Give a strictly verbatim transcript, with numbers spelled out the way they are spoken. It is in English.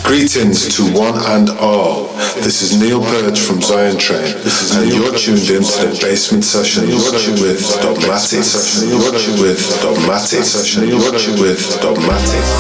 Greetings to one and all. This is Neil Birch from Zion Train, and you're tuned in to the Basement Sessions with Dogmatic. With Dogmatic. With Dogmatic.